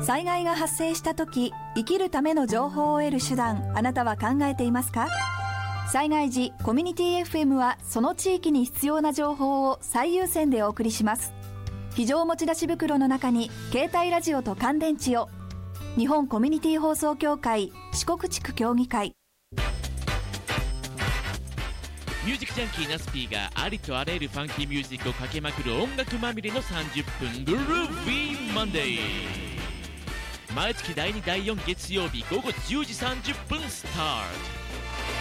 災害が発生した時、生きるための情報を得る手段、あなたは考えていますか？災害時、コミュニティ FM はその地域に必要な情報を最優先でお送りします。非常持ち出し袋の中に携帯ラジオと乾電池を。日本コミュニティ放送協会四国地区協議会。 ミュージックジャンキーナスピーがありとあらゆるファンキーミュージックをかけまくる音楽まみれの30分グルービーマンデー。毎月第2第4月曜日午後10時30分スタート。